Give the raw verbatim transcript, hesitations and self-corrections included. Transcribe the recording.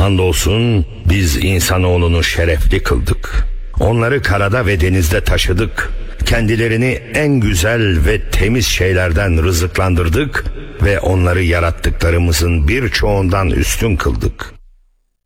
Andolsun biz insanoğlunu şerefli kıldık. Onları karada ve denizde taşıdık. Kendilerini en güzel ve temiz şeylerden rızıklandırdık ve onları yarattıklarımızın birçoğundan üstün kıldık.